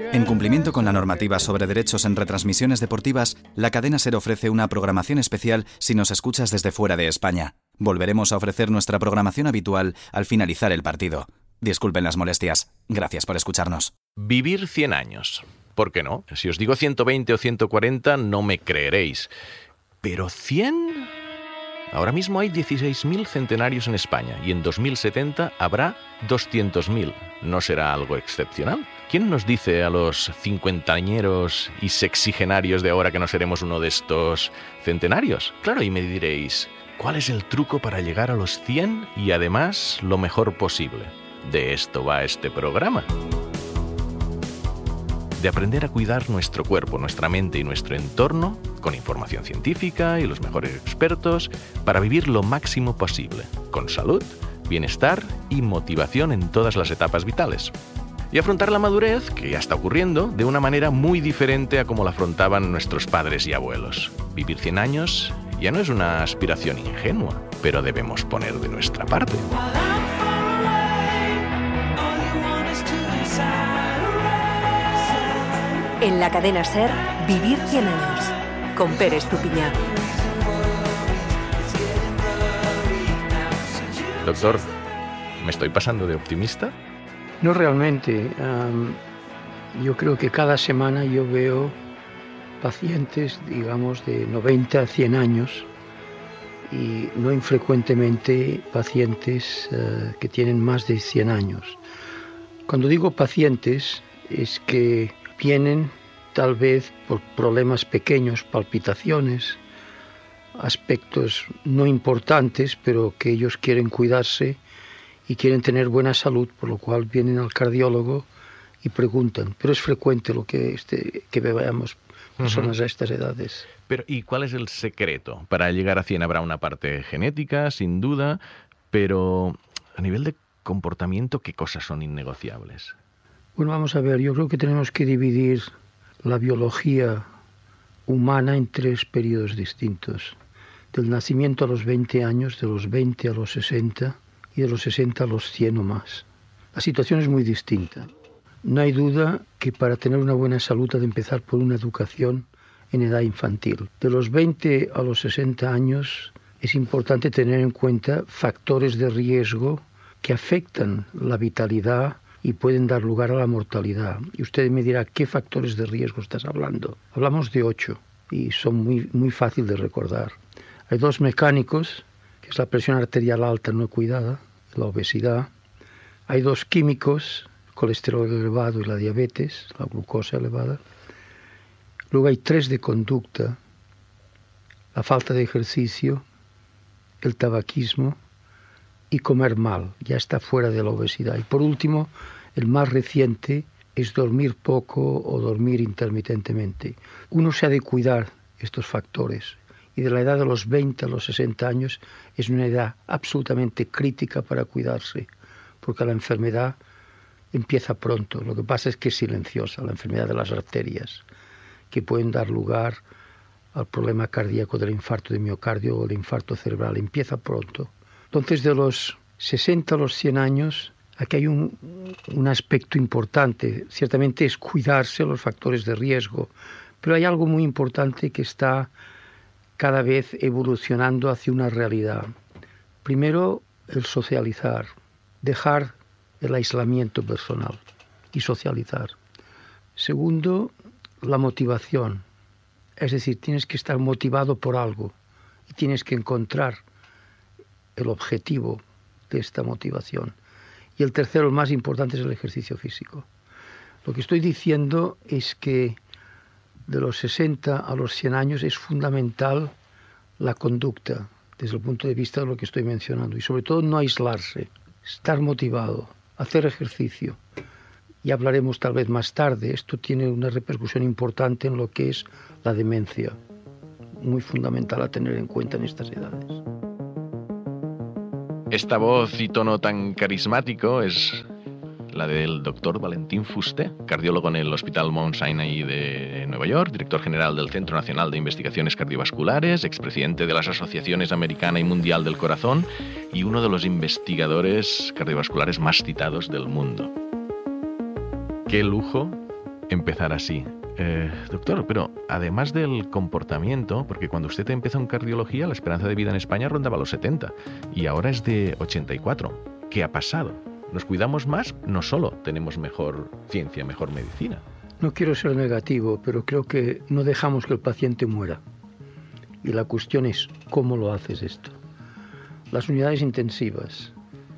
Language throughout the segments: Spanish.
En cumplimiento con la normativa sobre derechos en retransmisiones deportivas, la cadena SER ofrece una programación especial si nos escuchas desde fuera de España. Volveremos a ofrecer nuestra programación habitual al finalizar el partido. Disculpen las molestias. Gracias por escucharnos. Vivir 100 años. ¿Por qué no? Si os digo 120 o 140 no me creeréis. ¿Pero 100? Ahora mismo hay 16.000 centenarios en España y en 2070 habrá 200.000. ¿No será algo excepcional? ¿Quién nos dice a los cincuentañeros y sexigenarios de ahora que no seremos uno de estos centenarios? Claro, y me diréis, ¿cuál es el truco para llegar a los 100 y además lo mejor posible? De esto va este programa. De aprender a cuidar nuestro cuerpo, nuestra mente y nuestro entorno con información científica y los mejores expertos para vivir lo máximo posible, con salud, bienestar y motivación en todas las etapas vitales. Y afrontar la madurez, que ya está ocurriendo, de una manera muy diferente a como la afrontaban nuestros padres y abuelos. Vivir 100 años ya no es una aspiración ingenua, pero debemos poner de nuestra parte. En la cadena SER, Vivir 100 años, con Pere Estupiñán. Doctor, ¿me estoy pasando de optimista? No realmente. Yo creo que cada semana yo veo pacientes, digamos, de 90 a 100 años y no infrecuentemente pacientes que tienen más de 100 años. Cuando digo pacientes es que vienen tal vez por problemas pequeños, palpitaciones, aspectos no importantes, pero que ellos quieren cuidarse y quieren tener buena salud, por lo cual vienen al cardiólogo y preguntan. Pero es frecuente lo que veamos personas a estas edades. Pero, ¿y cuál es el secreto? Para llegar a 100 habrá una parte genética, sin duda, pero a nivel de comportamiento, ¿qué cosas son innegociables? Bueno, vamos a ver, yo creo que tenemos que dividir la biología humana en 3 periodos distintos. Del nacimiento a los 20 años, de los 20 a los 60 y de los 60 a los 100 o más. La situación es muy distinta. No hay duda que para tener una buena salud ha de empezar por una educación en edad infantil. De los 20 a los 60 años es importante tener en cuenta factores de riesgo que afectan la vitalidad y pueden dar lugar a la mortalidad. Y usted me dirá, ¿qué factores de riesgo estás hablando? Hablamos de 8 y son muy fácil de recordar. Hay 2 mecánicos, que es la presión arterial alta no cuidada, la obesidad. Hay 2 químicos, el colesterol elevado y la diabetes, la glucosa elevada. Luego hay 3 de conducta, la falta de ejercicio, el tabaquismo y comer mal, ya está fuera de la obesidad. Y por último, el más reciente es dormir poco o dormir intermitentemente. Uno se ha de cuidar estos factores y de la edad de los 20 a los 60 años es una edad absolutamente crítica para cuidarse, porque la enfermedad empieza pronto. Lo que pasa es que es silenciosa, la enfermedad de las arterias, que pueden dar lugar al problema cardíaco del infarto de miocardio o el infarto cerebral. Empieza pronto. Entonces, de los 60 a los 100 años, aquí hay un aspecto importante. Ciertamente es cuidarse los factores de riesgo, pero hay algo muy importante que está cada vez evolucionando hacia una realidad. Primero, el socializar, dejar el aislamiento personal y socializar. Segundo, la motivación. Es decir, tienes que estar motivado por algo y tienes que encontrar el objetivo de esta motivación. Y el tercero, el más importante, es el ejercicio físico. Lo que estoy diciendo es que de los 60 a los 100 años es fundamental la conducta desde el punto de vista de lo que estoy mencionando y sobre todo no aislarse, estar motivado, hacer ejercicio. Y hablaremos tal vez más tarde, esto tiene una repercusión importante en lo que es la demencia, muy fundamental a tener en cuenta en estas edades. Esta voz y tono tan carismático es la del doctor Valentín Fuster, cardiólogo en el Hospital Mount Sinai de Nueva York, director general del Centro Nacional de Investigaciones Cardiovasculares, expresidente de las Asociaciones Americana y Mundial del Corazón y uno de los investigadores cardiovasculares más citados del mundo. Qué lujo empezar así. Doctor, pero además del comportamiento, porque cuando usted empezó en cardiología, la esperanza de vida en España rondaba los 70 y ahora es de 84. ¿Qué ha pasado? ¿Nos cuidamos más? No solo tenemos mejor ciencia, mejor medicina. No quiero ser negativo, pero creo que no dejamos que el paciente muera. Y la cuestión es, ¿cómo lo haces esto? Las unidades intensivas,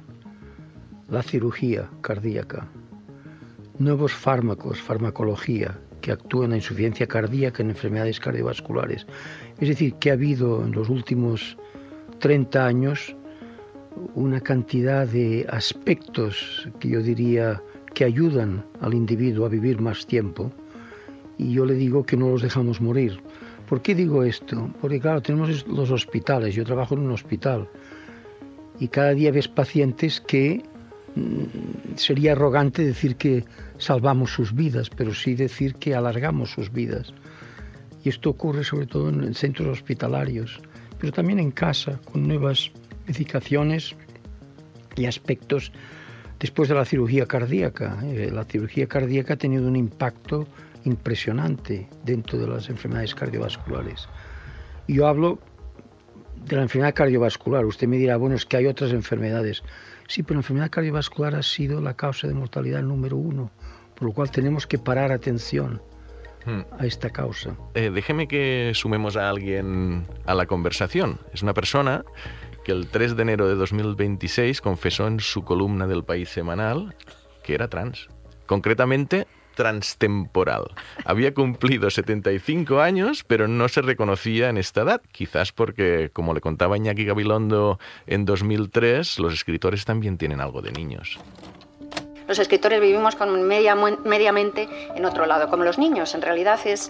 la cirugía cardíaca, nuevos fármacos, farmacología, que actúan en insuficiencia cardíaca, en enfermedades cardiovasculares. Es decir, que ha habido en los últimos 30 años una cantidad de aspectos que yo diría que ayudan al individuo a vivir más tiempo, y yo le digo que no los dejamos morir. ¿Por qué digo esto? Porque claro, tenemos los hospitales, yo trabajo en un hospital, y cada día ves pacientes que sería arrogante decir que salvamos sus vidas, pero sí decir que alargamos sus vidas. Y esto ocurre sobre todo en centros hospitalarios, pero también en casa, con nuevas medicaciones y aspectos después de la cirugía cardíaca. La cirugía cardíaca ha tenido un impacto impresionante dentro de las enfermedades cardiovasculares. Y yo hablo de la enfermedad cardiovascular. Usted me dirá, bueno, es que hay otras enfermedades. Sí, pero la enfermedad cardiovascular ha sido la causa de mortalidad número 1, por lo cual tenemos que parar atención a esta causa. Déjeme que sumemos a alguien a la conversación. Es una persona que el 3 de enero de 2026 confesó en su columna del País semanal que era trans. Concretamente, transtemporal. Había cumplido 75 años, pero no se reconocía en esta edad. Quizás porque, como le contaba Iñaki Gabilondo en 2003, los escritores también tienen algo de niños. Los escritores vivimos mediamente en otro lado, como los niños. En realidad es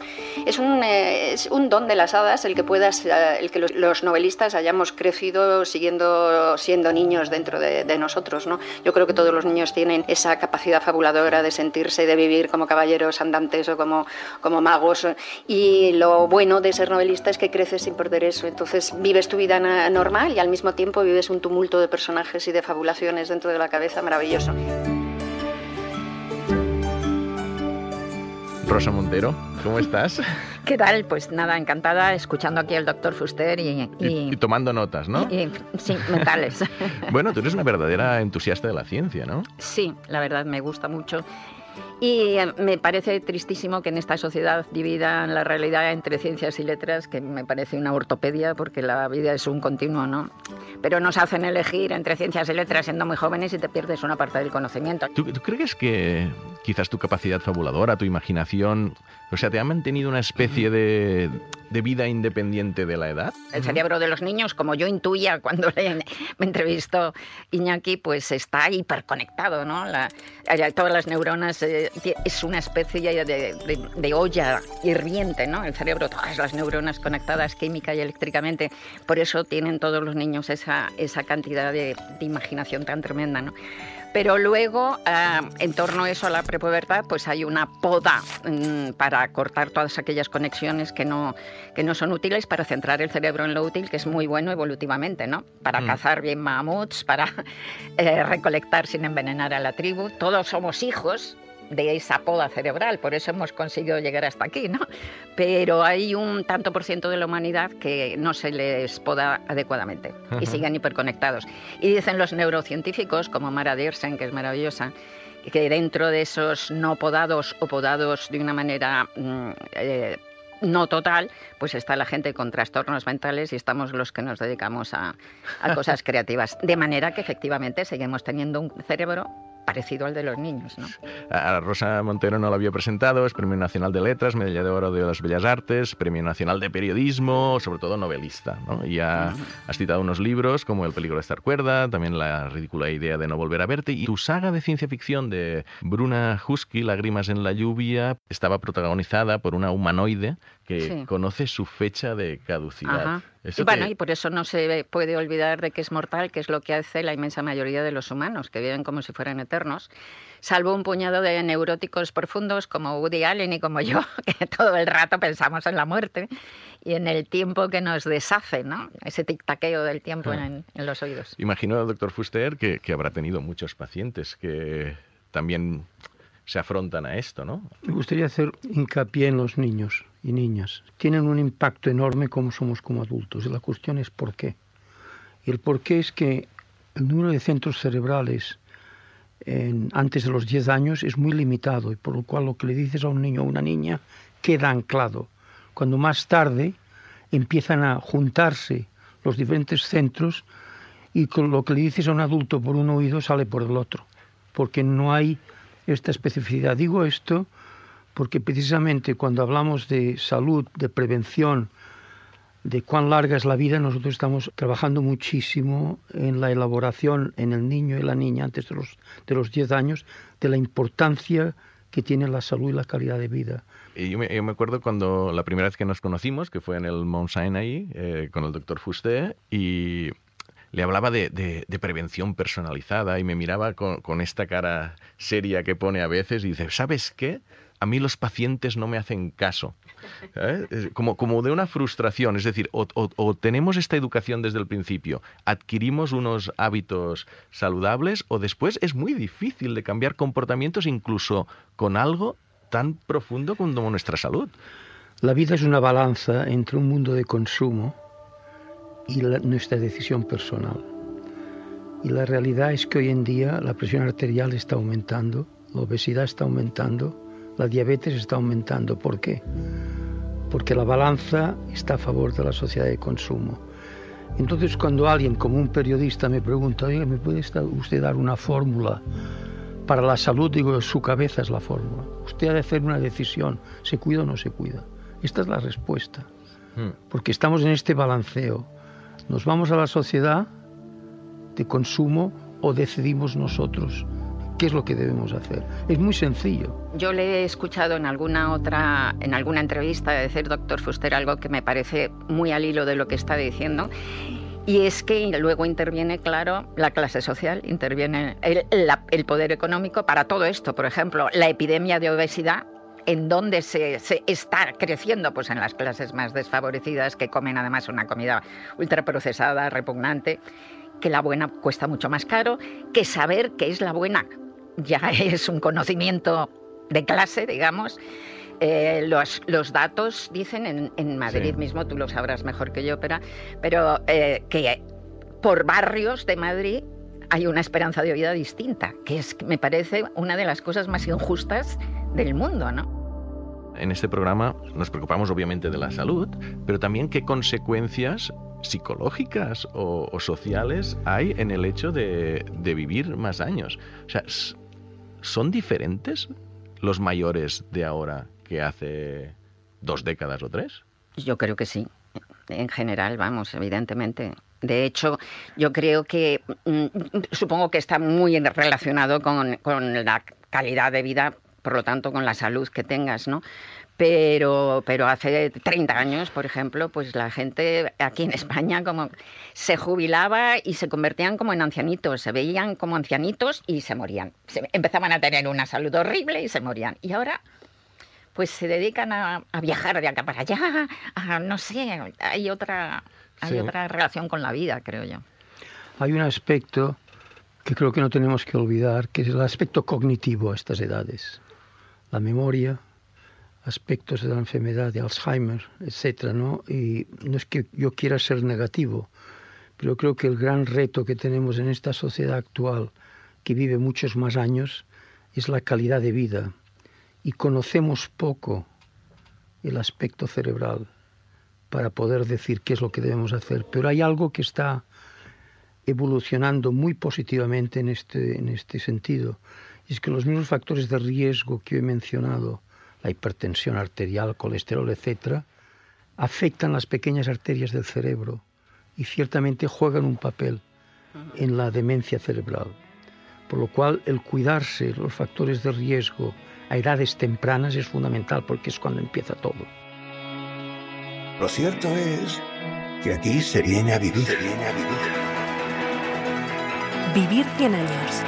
un don de las hadas el que los novelistas hayamos crecido siendo niños dentro de nosotros, ¿no? Yo creo que todos los niños tienen esa capacidad fabuladora de sentirse y de vivir como caballeros andantes o como magos. Y lo bueno de ser novelista es que creces sin perder eso. Entonces vives tu vida normal y al mismo tiempo vives un tumulto de personajes y de fabulaciones dentro de la cabeza maravilloso. Rosa Montero, ¿cómo estás? ¿Qué tal? Pues nada, encantada, escuchando aquí al doctor Fuster y tomando notas, ¿no? Sí, mentales. Bueno, tú eres una verdadera entusiasta de la ciencia, ¿no? Sí, la verdad me gusta mucho. Y me parece tristísimo que en esta sociedad dividan la realidad entre ciencias y letras, que me parece una ortopedia, porque la vida es un continuo, ¿no? Pero nos hacen elegir entre ciencias y letras siendo muy jóvenes y te pierdes una parte del conocimiento. ¿Tú crees que quizás tu capacidad fabuladora, tu imaginación, o sea, te ha mantenido una especie de vida independiente de la edad? El cerebro de los niños, como yo intuía cuando me entrevistó Iñaki, pues está hiperconectado, ¿no? Todas las neuronas es una especie de olla hirviente, ¿no? El cerebro, todas las neuronas conectadas química y eléctricamente. Por eso tienen todos los niños esa cantidad de imaginación tan tremenda, ¿no? Pero luego, en torno a eso, a la prepubertad, pues hay una poda para cortar todas aquellas conexiones que no son útiles, para centrar el cerebro en lo útil, que es muy bueno evolutivamente, ¿no? Para cazar bien mamuts, para recolectar sin envenenar a la tribu. Todos somos hijos de esa poda cerebral, por eso hemos conseguido llegar hasta aquí, ¿no? Pero hay un tanto por ciento de la humanidad que no se les poda adecuadamente y siguen hiperconectados. Y dicen los neurocientíficos, como Mara Diersen, que es maravillosa, que dentro de esos no podados o podados de una manera no total, pues está la gente con trastornos mentales y estamos los que nos dedicamos a cosas creativas. De manera que efectivamente seguimos teniendo un cerebro parecido al de los niños, ¿no? A Rosa Montero no lo había presentado, es Premio Nacional de Letras, Medalla de Oro de las Bellas Artes, Premio Nacional de Periodismo, sobre todo novelista, ¿no? Y has citado unos libros como El peligro de estar cuerda, también La ridícula idea de no volver a verte, y tu saga de ciencia ficción de Bruna Husky, Lágrimas en la lluvia, estaba protagonizada por una humanoide que conoce su fecha de caducidad. Y por eso no se puede olvidar de que es mortal, que es lo que hace la inmensa mayoría de los humanos, que viven como si fueran eternos, salvo un puñado de neuróticos profundos como Woody Allen y como yo, que todo el rato pensamos en la muerte y en el tiempo que nos deshace, ¿no? Ese tic-taqueo del tiempo en los oídos. Imagino, doctor Fuster, que habrá tenido muchos pacientes que también se afrontan a esto, ¿no? Me gustaría hacer hincapié en los niños y niñas. Tienen un impacto enorme como somos como adultos. Y la cuestión es por qué. Y el por qué es que el número de centros cerebrales antes de los 10 años es muy limitado, y por lo cual lo que le dices a un niño o una niña queda anclado. Cuando más tarde empiezan a juntarse los diferentes centros, y con lo que le dices a un adulto por un oído sale por el otro, porque no hay esta especificidad. Digo esto porque precisamente cuando hablamos de salud, de prevención, de cuán larga es la vida, nosotros estamos trabajando muchísimo en la elaboración en el niño y la niña antes de los 10 años de la importancia que tiene la salud y la calidad de vida. Y yo me acuerdo cuando la primera vez que nos conocimos, que fue en el Mount Sinai, con el doctor Fuster, y le hablaba de prevención personalizada y me miraba con esta cara seria que pone a veces y dice, ¿sabes qué? A mí los pacientes no me hacen caso. Como de una frustración. Es decir, o tenemos esta educación desde el principio, adquirimos unos hábitos saludables, o después es muy difícil de cambiar comportamientos incluso con algo tan profundo como nuestra salud. La vida es una balanza entre un mundo de consumo y nuestra decisión personal. Y la realidad es que hoy en día la presión arterial está aumentando, la obesidad está aumentando, la diabetes está aumentando. ¿Por qué? Porque la balanza está a favor de la sociedad de consumo. Entonces, cuando alguien, como un periodista, me pregunta, oye, ¿me puede usted dar una fórmula para la salud? Digo, su cabeza es la fórmula. Usted ha de hacer una decisión, ¿se cuida o no se cuida? Esta es la respuesta. Porque estamos en este balanceo. ¿Nos vamos a la sociedad de consumo o decidimos nosotros qué es lo que debemos hacer? Es muy sencillo. Yo le he escuchado en alguna entrevista decir, doctor Fuster, algo que me parece muy al hilo de lo que está diciendo, y es que luego interviene, claro, la clase social, interviene el poder económico para todo esto. Por ejemplo, la epidemia de obesidad, en donde se está creciendo, pues en las clases más desfavorecidas, que comen además una comida ultraprocesada, repugnante, que la buena cuesta mucho más caro, que saber qué es la buena ya es un conocimiento de clase, digamos. Los datos dicen en Madrid mismo, tú lo sabrás mejor que yo, pero que por barrios de Madrid hay una esperanza de vida distinta, que me parece una de las cosas más injustas del mundo, ¿no? En este programa nos preocupamos obviamente de la salud, pero también qué consecuencias psicológicas o sociales hay en el hecho de vivir más años. O sea, ¿son diferentes los mayores de ahora que hace 2 décadas o 3? Yo creo que sí. En general, vamos, evidentemente. De hecho, yo creo que, supongo que está muy relacionado con la calidad de vida, por lo tanto, con la salud que tengas, ¿no? Pero hace 30 años, por ejemplo, pues la gente aquí en España como se jubilaba y se convertían como en ancianitos, se veían como ancianitos y se morían. Empezaban a tener una salud horrible y se morían. Y ahora pues se dedican a viajar de acá para allá, no sé, hay otra relación con la vida, creo yo. Hay un aspecto que creo que no tenemos que olvidar, que es el aspecto cognitivo a estas edades. La memoria, aspectos de la enfermedad de Alzheimer, etcétera, ¿no? Y no es que yo quiera ser negativo, pero creo que el gran reto que tenemos en esta sociedad actual, que vive muchos más años, es la calidad de vida. Y conocemos poco el aspecto cerebral para poder decir qué es lo que debemos hacer. Pero hay algo que está evolucionando muy positivamente en este sentido. Y es que los mismos factores de riesgo que he mencionado, la hipertensión arterial, colesterol, etcétera, afectan las pequeñas arterias del cerebro y ciertamente juegan un papel en la demencia cerebral. Por lo cual, el cuidarse los factores de riesgo a edades tempranas es fundamental, porque es cuando empieza todo. Lo cierto es que aquí se viene a vivir. Vivir 100 años.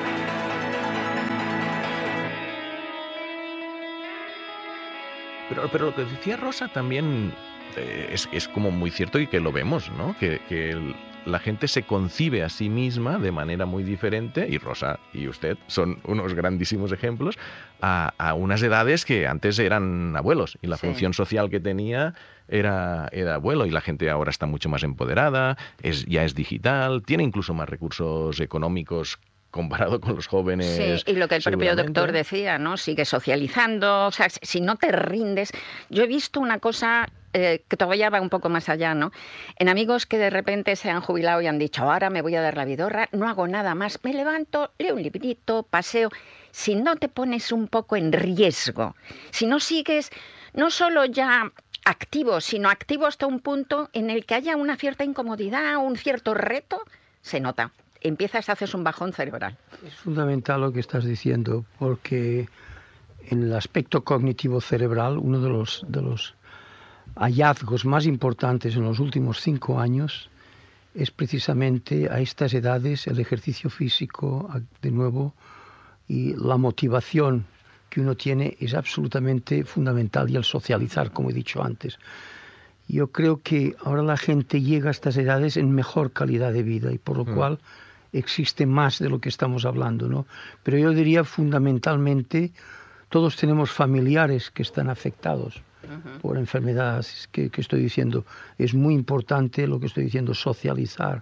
Pero lo que decía Rosa también es como muy cierto y que lo vemos, ¿no? Que la gente se concibe a sí misma de manera muy diferente, y Rosa y usted son unos grandísimos ejemplos, a unas edades que antes eran abuelos, y la función social que tenía era abuelo, y la gente ahora está mucho más empoderada, ya es digital, tiene incluso más recursos económicos comparado con los jóvenes. Sí, y lo que el propio doctor decía, ¿no? Sigue socializando, o sea, si no te rindes. Yo he visto una cosa que todavía va un poco más allá, ¿no? En amigos que de repente se han jubilado y han dicho, ahora me voy a dar la vidorra, no hago nada más, me levanto, leo un librito, paseo. Si no te pones un poco en riesgo, si no sigues, no solo ya activo, sino activo hasta un punto en el que haya una cierta incomodidad, un cierto reto, se nota. Empiezas, haces un bajón cerebral. Es fundamental lo que estás diciendo, porque en el aspecto cognitivo cerebral, uno de los hallazgos más importantes en los últimos 5 años es precisamente a estas edades el ejercicio físico, de nuevo, y la motivación que uno tiene es absolutamente fundamental, y el socializar, como he dicho antes. Yo creo que ahora la gente llega a estas edades en mejor calidad de vida, y por lo cual existe más de lo que estamos hablando, ¿no? Pero yo diría fundamentalmente, todos tenemos familiares que están afectados por enfermedades que estoy diciendo. Es muy importante lo que estoy diciendo, socializar,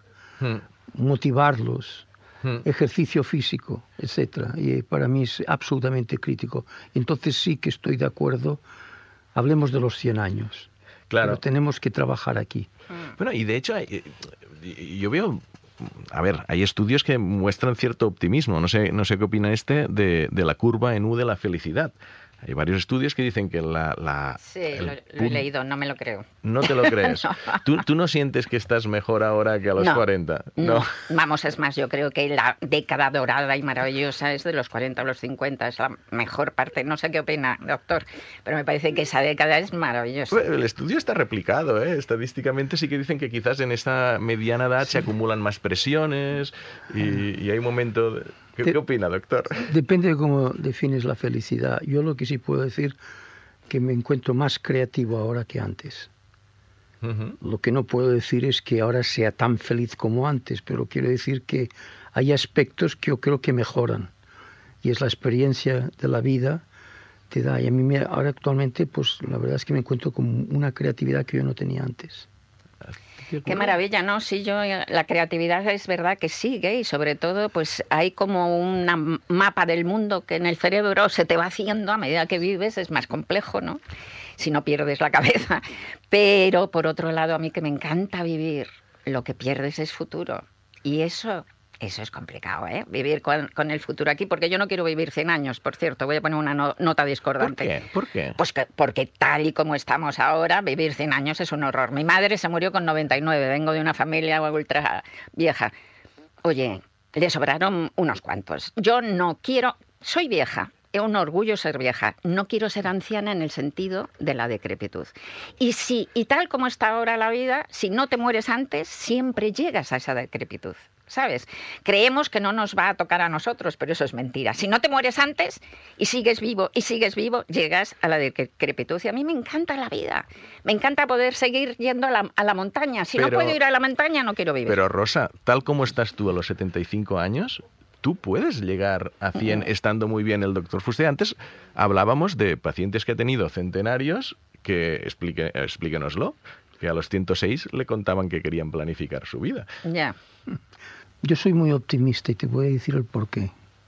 motivarlos, ejercicio físico, etcétera. Y para mí es absolutamente crítico. Entonces sí que estoy de acuerdo. Hablemos de los 100 años. Claro. Pero tenemos que trabajar aquí. Bueno, y de hecho, yo veo... A ver, hay estudios que muestran cierto optimismo. No sé qué opina de la curva en U de la felicidad. Hay varios estudios que dicen que Sí, lo he leído, no me lo creo. ¿No te lo crees? No. ¿Tú no sientes que estás mejor ahora que a los 40? No. Vamos, es más, yo creo que la década dorada y maravillosa es de los 40 a los 50, es la mejor parte. No sé qué opina, doctor, pero me parece que esa década es maravillosa. Pues el estudio está replicado, ¿eh? Estadísticamente sí que dicen que quizás en esta mediana edad se acumulan más presiones y hay un momento... ¿Qué opina, doctor? Depende de cómo defines la felicidad. Yo lo que sí puedo decir que me encuentro más creativo ahora que antes. Lo que no puedo decir es que ahora sea tan feliz como antes, pero quiero decir que hay aspectos que yo creo que mejoran. Y es la experiencia de la vida te da. Y a mí ahora actualmente, pues la verdad es que me encuentro con una creatividad que yo no tenía antes. Qué maravilla, ¿no? Sí, la creatividad es verdad que sigue, y sobre todo pues hay como un mapa del mundo que en el cerebro se te va haciendo a medida que vives, es más complejo, ¿no? Si no pierdes la cabeza. Pero por otro lado, a mí que me encanta vivir, lo que pierdes es futuro. Y eso es complicado, ¿eh? Vivir con el futuro aquí, porque yo no quiero vivir 100 años, por cierto, voy a poner una nota discordante. ¿Por qué? Pues porque tal y como estamos ahora, vivir 100 años es un horror. Mi madre se murió con 99, vengo de una familia ultra vieja. Oye, le sobraron unos cuantos. Yo no quiero, soy vieja. Es un orgullo ser vieja. No quiero ser anciana en el sentido de la decrepitud. Y tal como está ahora la vida, si no te mueres antes, siempre llegas a esa decrepitud. ¿Sabes? Creemos que no nos va a tocar a nosotros, pero eso es mentira. Si no te mueres antes y sigues vivo, llegas a la decrepitud. Y a mí me encanta la vida. Me encanta poder seguir yendo a la montaña. Si no puedo ir a la montaña, no quiero vivir. Pero Rosa, tal como estás tú a los 75 años... Tú puedes llegar a 100 estando muy bien el doctor Fuster. Antes hablábamos de pacientes que ha tenido centenarios, que explíquenoslo, que a los 106 le contaban que querían planificar su vida. Ya. Yo soy muy optimista y te voy a decir el porqué.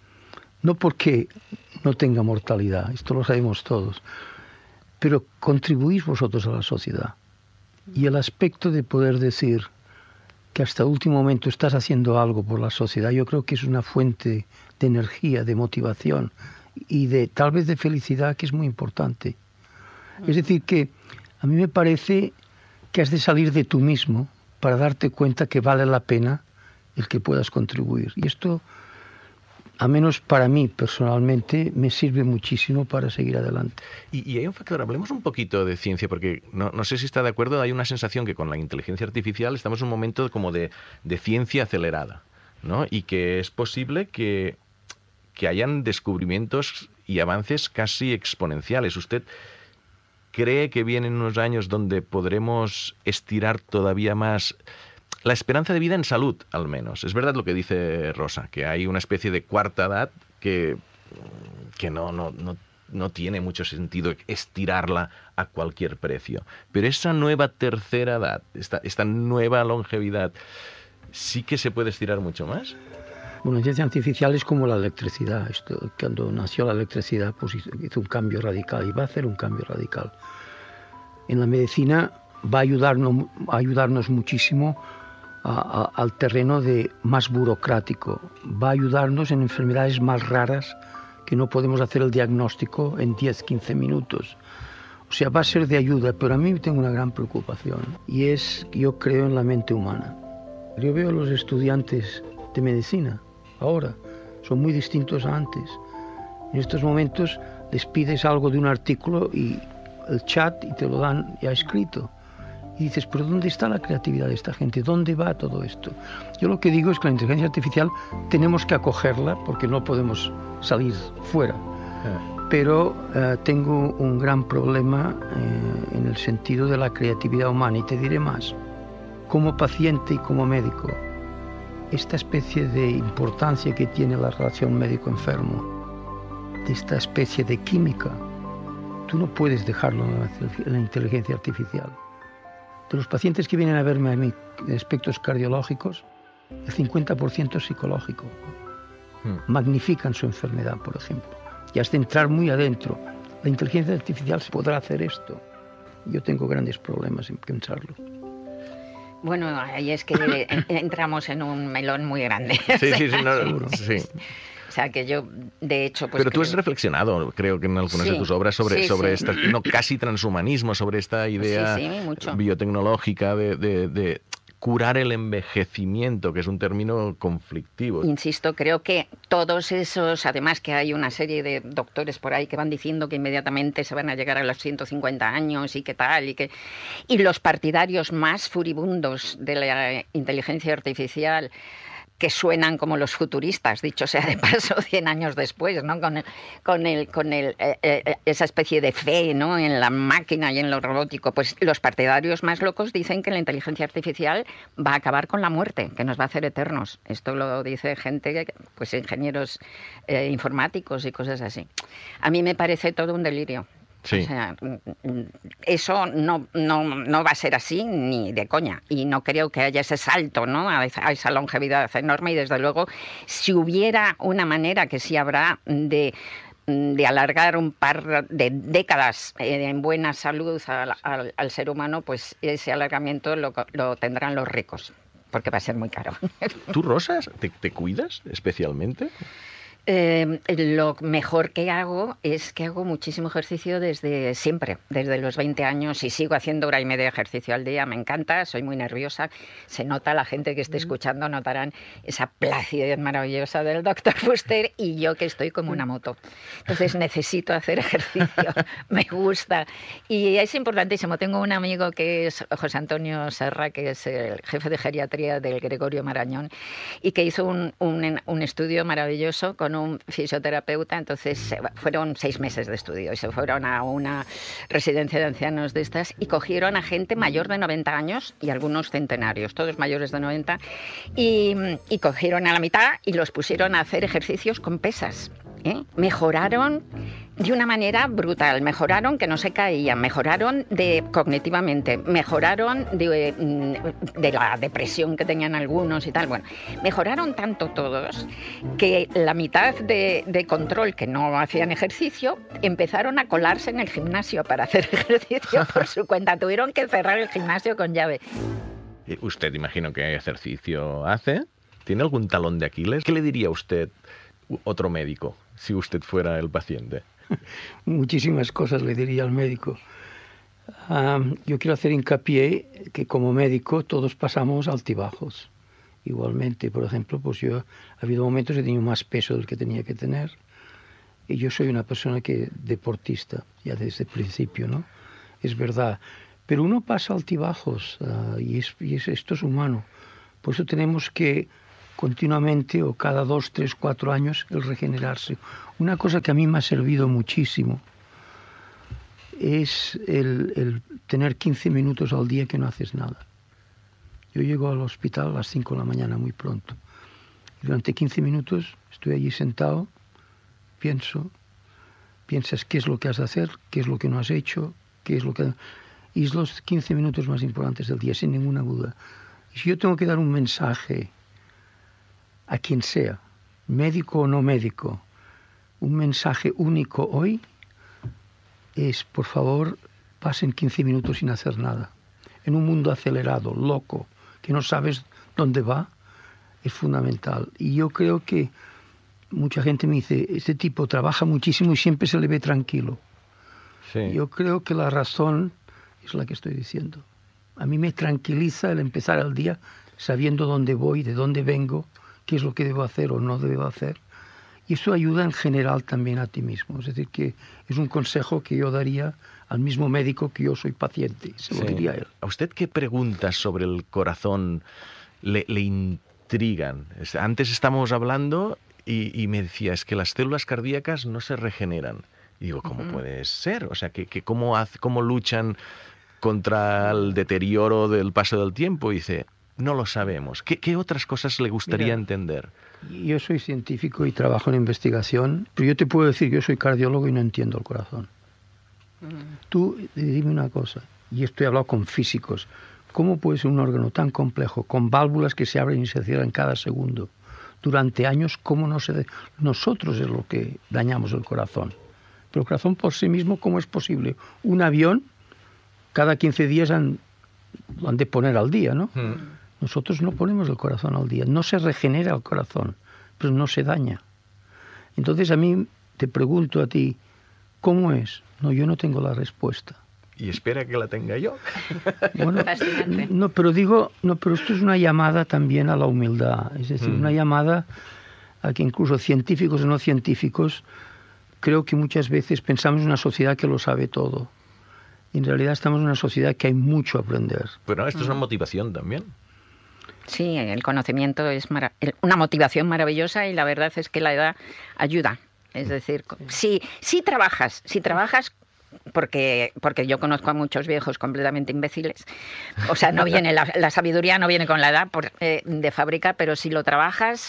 No porque no tenga mortalidad, esto lo sabemos todos, pero contribuís vosotros a la sociedad. Y el aspecto de poder decir que hasta el último momento estás haciendo algo por la sociedad, yo creo que es una fuente de energía, de motivación y tal vez de felicidad que es muy importante. Es decir, que a mí me parece que has de salir de tú mismo para darte cuenta que vale la pena el que puedas contribuir. Y esto, a menos para mí personalmente, me sirve muchísimo para seguir adelante. Y hay un factor, hablemos un poquito de ciencia, porque no sé si está de acuerdo, hay una sensación que con la inteligencia artificial estamos en un momento como de ciencia acelerada, ¿no? Y que es posible que hayan descubrimientos y avances casi exponenciales. ¿Usted cree que vienen unos años donde podremos estirar todavía más la esperanza de vida en salud, al menos. Es verdad lo que dice Rosa, que hay una especie de cuarta edad que no tiene mucho sentido estirarla a cualquier precio. Pero esa nueva tercera edad, esta nueva longevidad, ¿sí que se puede estirar mucho más? Bueno, la inteligencia artificial es como la electricidad. Cuando nació la electricidad, pues hizo un cambio radical y va a hacer un cambio radical. En la medicina va a ayudarnos muchísimo al terreno más burocrático. Va a ayudarnos en enfermedades más raras que no podemos hacer el diagnóstico en 10-15 minutos. O sea, va a ser de ayuda, pero a mí tengo una gran preocupación y es que yo creo en la mente humana. Yo veo a los estudiantes de medicina ahora, son muy distintos a antes. En estos momentos les pides algo de un artículo y el chat y te lo dan ya escrito. Y dices, ¿pero dónde está la creatividad de esta gente? ¿Dónde va todo esto? Yo lo que digo es que la inteligencia artificial tenemos que acogerla porque no podemos salir fuera. Pero tengo un gran problema en el sentido de la creatividad humana, y te diré más. Como paciente y como médico, esta especie de importancia que tiene la relación médico-enfermo, de esta especie de química, tú no puedes dejarlo en la inteligencia artificial. De los pacientes que vienen a verme a mí en aspectos cardiológicos, el 50% es psicológico. Magnifican su enfermedad, por ejemplo. Y hasta entrar muy adentro. La inteligencia artificial podrá hacer esto. Yo tengo grandes problemas en pensarlo. Bueno, ahí es que entramos en un melón muy grande. Sí. O sea, que yo, de hecho... Pues pero tú has reflexionado, creo que en algunas de tus obras, sobre esta, casi transhumanismo, sobre esta idea biotecnológica de curar el envejecimiento, que es un término conflictivo. Insisto, creo que todos esos, además que hay una serie de doctores por ahí que van diciendo que inmediatamente se van a llegar a los 150 años y qué tal, y los partidarios más furibundos de la inteligencia artificial, que suenan como los futuristas, dicho sea de paso, 100 años después, ¿no? Con esa especie de fe, ¿no?, en la máquina y en lo robótico. Pues los partidarios más locos dicen que la inteligencia artificial va a acabar con la muerte, que nos va a hacer eternos. Esto lo dice gente, pues ingenieros informáticos y cosas así. A mí me parece todo un delirio. Sí. O sea, eso no va a ser así ni de coña, y no creo que haya ese salto, ¿no?, a esa longevidad enorme, y desde luego si hubiera una manera, que sí habrá, de alargar un par de décadas en buena salud al ser humano, pues ese alargamiento lo tendrán los ricos, porque va a ser muy caro. ¿Tú, Rosa, te cuidas especialmente? Lo mejor que hago es que hago muchísimo ejercicio desde siempre, desde los 20 años, y sigo haciendo 1 hora y media de ejercicio al día. Me encanta, soy muy nerviosa. Se nota, la gente que esté escuchando notarán esa placidez maravillosa del Dr. Fuster, y yo que estoy como una moto. Entonces necesito hacer ejercicio, me gusta. Y es importantísimo. Tengo un amigo que es José Antonio Serra, que es el jefe de geriatría del Gregorio Marañón, y que hizo un estudio maravilloso con un fisioterapeuta. Entonces fueron 6 meses de estudio y se fueron a una residencia de ancianos de estas y cogieron a gente mayor de 90 años y algunos centenarios, todos mayores de 90, y cogieron a la mitad y los pusieron a hacer ejercicios con pesas. Mejoraron de una manera brutal, mejoraron que no se caían, mejoraron cognitivamente, mejoraron de la depresión que tenían algunos y tal. Bueno, mejoraron tanto todos que la mitad de control, que no hacían ejercicio, empezaron a colarse en el gimnasio para hacer ejercicio por su cuenta. Tuvieron que cerrar el gimnasio con llave. Usted, imagino que ejercicio hace. ¿Tiene algún talón de Aquiles? ¿Qué le diría a usted otro médico si usted fuera el paciente? Muchísimas cosas le diría al médico. Yo quiero hacer hincapié que como médico todos pasamos altibajos. Igualmente, por ejemplo, pues yo ha habido momentos que he tenido más peso del que tenía que tener. Y yo soy una persona deportista, ya desde el principio, ¿no? Es verdad. Pero uno pasa altibajos y esto es humano. Por eso tenemos que continuamente, o cada 2, 3, 4 años, el regenerarse. Una cosa que a mí me ha servido muchísimo es el tener 15 minutos al día que no haces nada. Yo llego al hospital a las 5 de la mañana, muy pronto. Y durante 15 minutos estoy allí sentado, piensas qué es lo que has de hacer, qué es lo que no has hecho, qué es lo que... Y es los 15 minutos más importantes del día, sin ninguna duda. Y si yo tengo que dar un mensaje a quien sea, médico o no médico, un mensaje único hoy, es, por favor, pasen 15 minutos sin hacer nada. En un mundo acelerado, loco, que no sabes dónde va, es fundamental. Y yo creo que mucha gente me dice, este tipo trabaja muchísimo y siempre se le ve tranquilo. Sí. Yo creo que la razón es la que estoy diciendo. A mí me tranquiliza el empezar el día sabiendo dónde voy, de dónde vengo, qué es lo que debo hacer o no debo hacer. Y eso ayuda en general también a ti mismo. Es decir, que es un consejo que yo daría al mismo médico que yo soy paciente. Se lo diría a él. ¿A usted qué preguntas sobre el corazón le intrigan? Antes estábamos hablando y me decía, es que las células cardíacas no se regeneran. Y digo, ¿cómo puede ser? O sea, ¿cómo luchan contra el deterioro del paso del tiempo? Y dice, no lo sabemos. ¿Qué otras cosas le gustaría entender? Yo soy científico y trabajo en investigación, pero yo te puedo decir que yo soy cardiólogo y no entiendo el corazón. Tú dime una cosa, y esto he hablado con físicos, ¿cómo puede ser un órgano tan complejo, con válvulas que se abren y se cierran cada segundo, durante años, cómo no se... Nosotros es lo que dañamos el corazón. Pero el corazón por sí mismo, ¿cómo es posible? Un avión, cada 15 días lo han de poner al día, ¿no? Nosotros no ponemos el corazón al día. No se regenera el corazón, pero no se daña. Entonces a mí te pregunto a ti, ¿cómo es? No, yo no tengo la respuesta. Y espera que la tenga yo. Bueno, pero esto es una llamada también a la humildad. Es decir, una llamada a que incluso científicos o no científicos, creo que muchas veces pensamos en una sociedad que lo sabe todo. En realidad estamos en una sociedad que hay mucho a aprender. Pero esto es una motivación también. Sí, el conocimiento es una motivación maravillosa y la verdad es que la edad ayuda. Es decir, si trabajas, porque yo conozco a muchos viejos completamente imbéciles, o sea, no viene la sabiduría no viene con la edad de fábrica, pero si lo trabajas,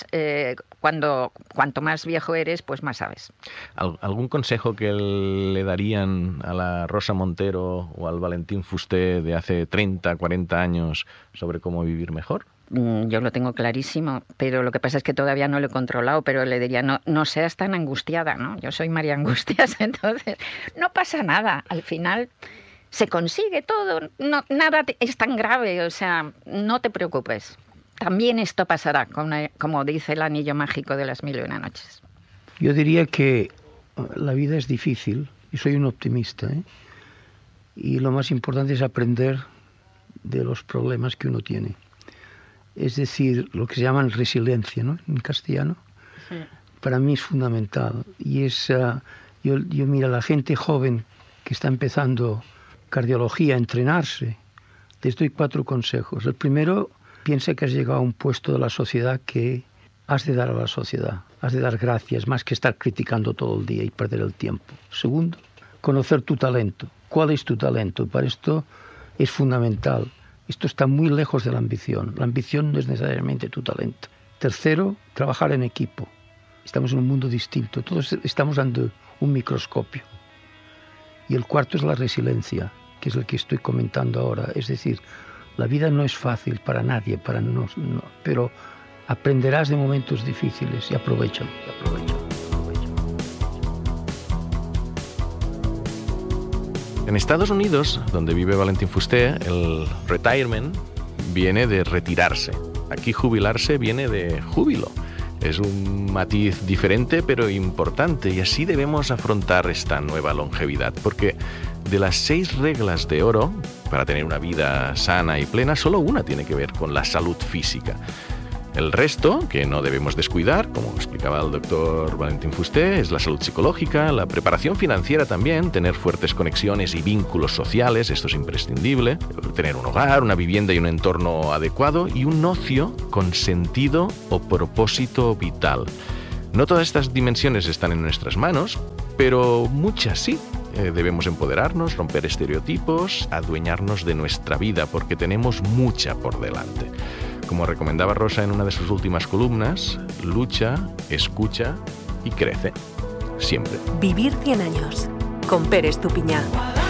cuanto más viejo eres, pues más sabes. ¿Algún consejo que le darían a la Rosa Montero o al Valentín Fusté de hace 30, 40 años sobre cómo vivir mejor? Yo lo tengo clarísimo, pero lo que pasa es que todavía no lo he controlado, pero le diría, no seas tan angustiada, ¿no? Yo soy María Angustias, entonces no pasa nada, al final se consigue todo, nada es tan grave, o sea, no te preocupes. También esto pasará, como dice el anillo mágico de las 1001 noches. Yo diría que la vida es difícil, y soy un optimista, ¿eh? Y lo más importante es aprender de los problemas que uno tiene. Es decir, lo que se llama resiliencia, ¿no? En castellano. Sí. Para mí es fundamental. Y yo mira, la gente joven que está empezando cardiología, a entrenarse, les doy 4 consejos. El primero, piensa que has llegado a un puesto de la sociedad que has de dar a la sociedad. Has de dar gracias, más que estar criticando todo el día y perder el tiempo. Segundo, conocer tu talento. ¿Cuál es tu talento? Para esto es fundamental. Esto está muy lejos de la ambición. La ambición no es necesariamente tu talento. Tercero, trabajar en equipo. Estamos en un mundo distinto. Todos estamos ante un microscopio. Y el cuarto es la resiliencia, que es el que estoy comentando ahora. Es decir, la vida no es fácil para nadie, pero aprenderás de momentos difíciles y aprovechalo. En Estados Unidos, donde vive Valentín Fusté, el retirement viene de retirarse. Aquí jubilarse viene de júbilo. Es un matiz diferente pero importante y así debemos afrontar esta nueva longevidad, porque de las 6 reglas de oro para tener una vida sana y plena, solo una tiene que ver con la salud física. El resto, que no debemos descuidar, como explicaba el doctor Valentín Fusté, es la salud psicológica, la preparación financiera también, tener fuertes conexiones y vínculos sociales, esto es imprescindible, tener un hogar, una vivienda y un entorno adecuado y un ocio con sentido o propósito vital. No todas estas dimensiones están en nuestras manos, pero muchas sí. debemos empoderarnos, romper estereotipos, adueñarnos de nuestra vida, porque tenemos mucha por delante. Como recomendaba Rosa en una de sus últimas columnas, lucha, escucha y crece. Siempre. Vivir 100 años. Con Pere Estupiñán.